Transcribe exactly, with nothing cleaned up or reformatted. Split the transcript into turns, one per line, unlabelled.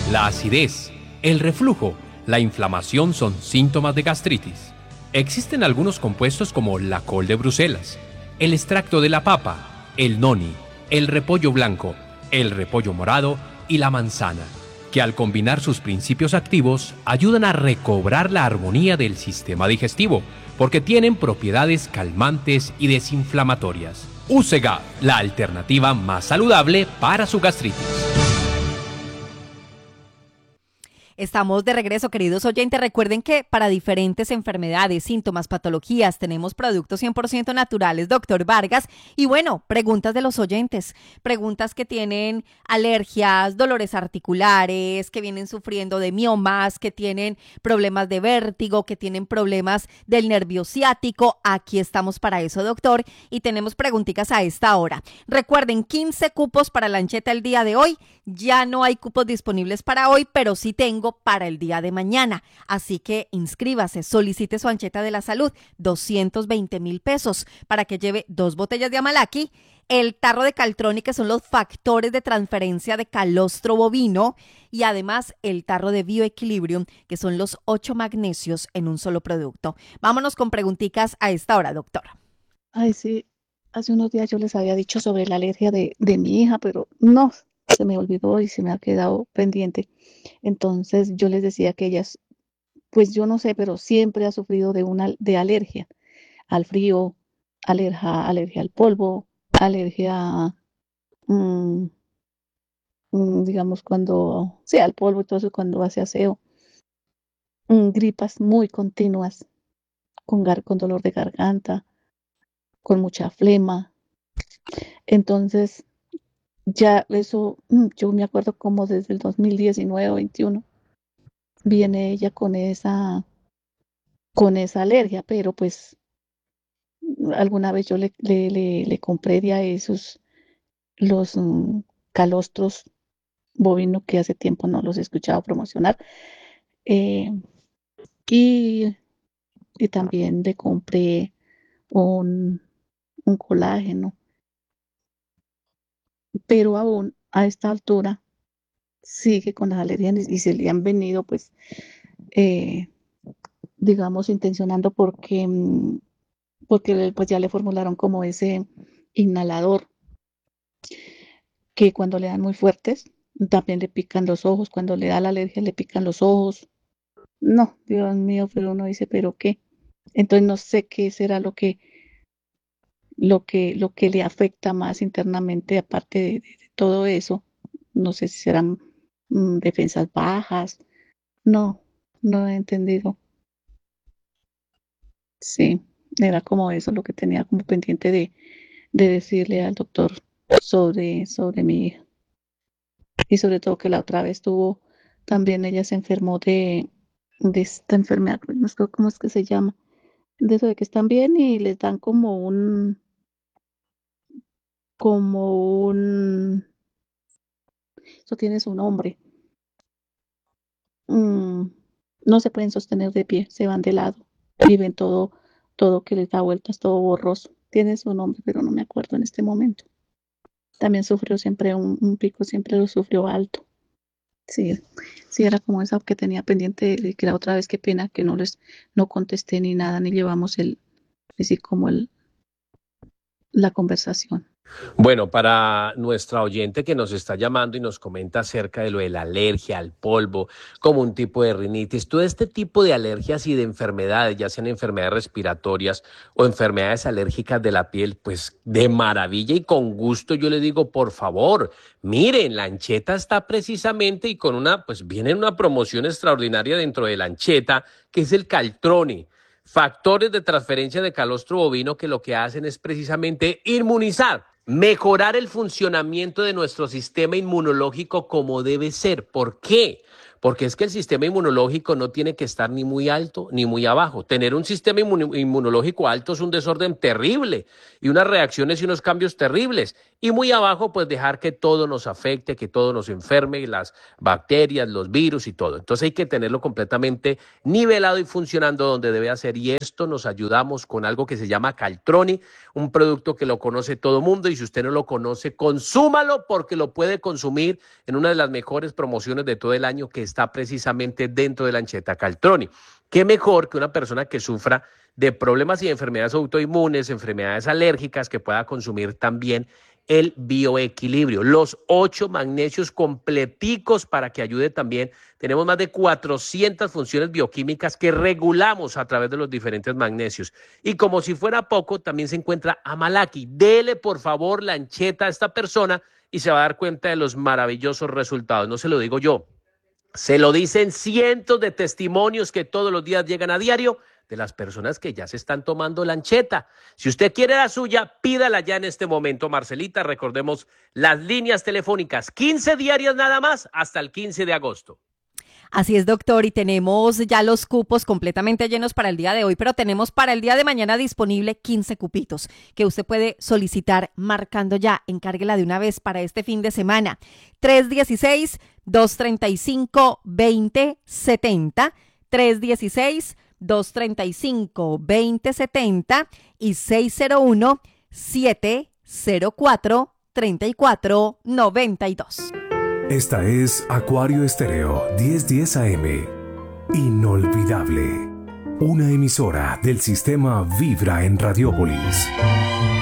La acidez, el reflujo, la inflamación son síntomas de gastritis. Existen algunos compuestos como la col de Bruselas, el extracto de la papa, el noni, el repollo blanco, el repollo morado y la manzana, que al combinar sus principios activos ayudan a recobrar la armonía del sistema digestivo, porque tienen propiedades calmantes y desinflamatorias. Usega, la alternativa más saludable para su gastritis.
Estamos de regreso, queridos oyentes. Recuerden que para diferentes enfermedades, síntomas, patologías, tenemos productos cien por ciento naturales, doctor Vargas. Y bueno, preguntas de los oyentes. Preguntas que tienen alergias, dolores articulares, que vienen sufriendo de miomas, que tienen problemas de vértigo, que tienen problemas del nervio ciático. Aquí estamos para eso, doctor. Y tenemos preguntitas a esta hora. Recuerden, quince cupos para la ancheta el día de hoy. Ya no hay cupos disponibles para hoy, pero sí tengo para el día de mañana. Así que inscríbase, solicite su ancheta de la salud, doscientos veinte mil pesos, para que lleve dos botellas de Amalaki, el tarro de Caltroni, que son los factores de transferencia de calostro bovino, y además el tarro de Bioequilibrium, que son los ocho magnesios en un solo producto. Vámonos con preguntitas a esta hora, doctora.
Ay, sí, hace unos días yo les había dicho sobre la alergia de, de mi hija, pero no, se me olvidó y se me ha quedado pendiente. Entonces yo les decía que ellas, pues yo no sé, pero siempre ha sufrido de una de alergia al frío, alergia, alergia al polvo, alergia, mm, mm, digamos, cuando, sí, al polvo y todo eso, cuando hace aseo, mm, gripas muy continuas, con, gar, con dolor de garganta, con mucha flema. Entonces, ya eso, yo me acuerdo como desde el dos mil diecinueve o veintiuno viene ella con esa, con esa alergia, pero pues alguna vez yo le, le, le, le compré de a esos, los um, calostros bovinos que hace tiempo no los he escuchado promocionar. Eh, y, y también le compré un, un colágeno. Pero aún a esta altura sigue con las alergias y se le han venido, pues, eh, digamos, intencionando porque, porque pues ya le formularon como ese inhalador que cuando le dan muy fuertes, también le pican los ojos, cuando le da la alergia le pican los ojos. No, Dios mío, pero uno dice, ¿pero qué? Entonces no sé qué será lo que, lo que, lo que le afecta más internamente, aparte de, de, de todo eso. No sé si serán mm, defensas bajas. No, no he entendido. Sí, era como eso lo que tenía como pendiente de, de decirle al doctor sobre, sobre mi hija. Y sobre todo que la otra vez tuvo, también ella se enfermó de, de esta enfermedad, no sé cómo es que se llama, de eso de que están bien y les dan como un, como un, eso tiene su nombre. Mm, no se pueden sostener de pie, se van de lado y ven todo, todo que les da vueltas, todo borroso. Tiene su nombre, pero no me acuerdo en este momento. También sufrió siempre un, un pico, siempre lo sufrió alto. Sí, sí, era como esa que tenía pendiente de que la otra vez, qué pena que no les, no contesté ni nada, ni llevamos el, así como el, la conversación.
Bueno, para nuestra oyente que nos está llamando y nos comenta acerca de lo de la alergia al polvo, como un tipo de rinitis, todo este tipo de alergias y de enfermedades, ya sean enfermedades respiratorias o enfermedades alérgicas de la piel, pues de maravilla y con gusto yo le digo, por favor, miren, la ancheta está precisamente y con una, pues viene una promoción extraordinaria dentro de la ancheta, que es el Caltroni. Factores de transferencia de calostro bovino que lo que hacen es precisamente inmunizar, mejorar el funcionamiento de nuestro sistema inmunológico como debe ser. ¿Por qué? porque es que el sistema inmunológico no tiene que estar ni muy alto ni muy abajo. Tener un sistema inmunológico alto es un desorden terrible y unas reacciones y unos cambios terribles. Y muy abajo, pues dejar que todo nos afecte, que todo nos enferme, las bacterias, los virus y todo. Entonces hay que tenerlo completamente nivelado y funcionando donde debe hacer. Y esto nos ayudamos con algo que se llama Caltroni, un producto que lo conoce todo mundo y si usted no lo conoce, consúmalo porque lo puede consumir en una de las mejores promociones de todo el año que está precisamente dentro de la Ancheta Caltroni. Qué mejor que una persona que sufra de problemas y enfermedades autoinmunes, enfermedades alérgicas, que pueda consumir también el bioequilibrio, los ocho magnesios completicos para que ayude también. Tenemos más de cuatrocientas funciones bioquímicas que regulamos a través de los diferentes magnesios. Y como si fuera poco, también se encuentra Amalaki. Dele por favor la Ancheta a esta persona y se va a dar cuenta de los maravillosos resultados. No se lo digo yo, se lo dicen cientos de testimonios que todos los días llegan a diario de las personas que ya se están tomando la Ancheta. Si usted quiere la suya, pídala ya en este momento, Marcelita. Recordemos las líneas telefónicas, quince diarias nada más hasta el quince de agosto.
Así es, doctor, y tenemos ya los cupos completamente llenos para el día de hoy, pero tenemos para el día de mañana disponible quince cupitos que usted puede solicitar marcando ya. Encárguela de una vez para este fin de semana. tres uno seis, dos tres cinco, dos cero siete cero, tres uno seis, dos tres cinco, dos cero siete cero y seis cero uno, siete cero cuatro, tres cuatro nueve dos.
Esta es Acuario Estéreo diez diez A M. Inolvidable. Una emisora del sistema Vibra en Radiópolis.